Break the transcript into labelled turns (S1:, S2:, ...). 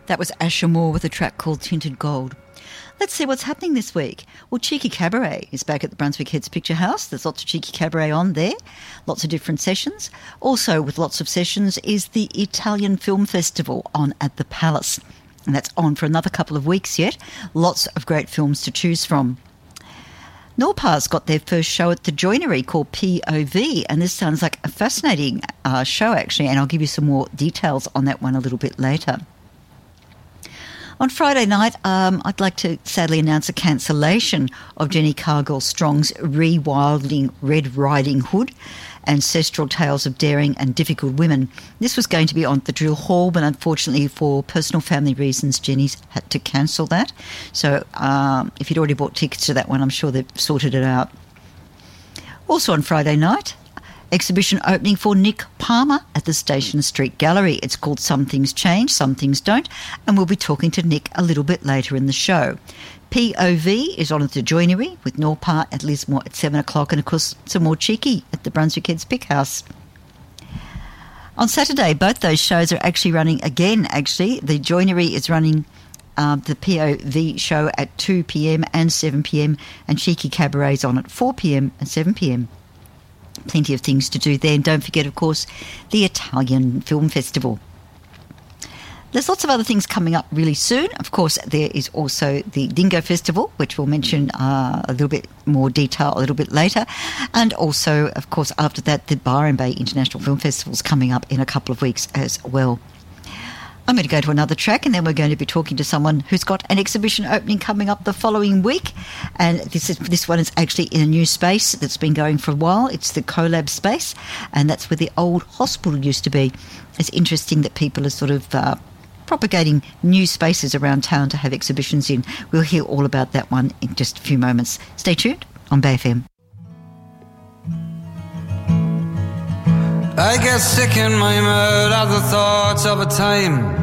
S1: That was Asher Moore with a track called Tinted Gold. Let's see what's happening this week. Well, Cheeky Cabaret is back at the Brunswick Heads Picture House. There's lots of Cheeky Cabaret on there, lots of different sessions. Also, with lots of sessions, is the Italian Film Festival on at the Palace. And that's on for another couple of weeks yet. Lots of great films to choose from. Norpa's got their first show at the Joinery called POV, and this sounds like a fascinating show, actually, and I'll give you some more details on that one a little bit later. On Friday night, I'd like to sadly announce a cancellation of Jenny Cargill Strong's Rewilding Red Riding Hood, Ancestral Tales of Daring and Difficult Women. This was going to be on at the Drill Hall, but unfortunately for personal family reasons, Jenny's had to cancel that. So if you'd already bought tickets to that one, I'm sure they've sorted it out. Also on Friday night, exhibition opening for Nick Palmer at the Station Street Gallery. It's called Some Things Change, Some Things Don't, and we'll be talking to Nick a little bit later in the show. POV is on at the Joinery with Norpa at Lismore at 7 o'clock, and of course some more Cheeky at the Brunswick Heads Pick House. On Saturday, both those shows are actually running again, actually. The Joinery is running the POV show at 2 p.m. and 7 p.m, and Cheeky Cabaret is on at 4 p.m. and 7 p.m. Plenty of things to do there. And don't forget, of course, the Italian Film Festival. There's lots of other things coming up really soon. Of course, there is also the Dingo Festival, which we'll mention a little bit more detail a little bit later. And also, of course, after that, the Byron Bay International Film Festival is coming up in a couple of weeks as well. I'm going to go to another track, and then we're going to be talking to someone who's got an exhibition opening coming up the following week. And this one is actually in a new space that's been going for a while. It's the Collab space, and that's where the old hospital used to be. It's interesting that people are sort of propagating new spaces around town to have exhibitions in. We'll hear all about that one in just a few moments. Stay tuned on Bay FM.
S2: I get sick in my mood at the thoughts of a time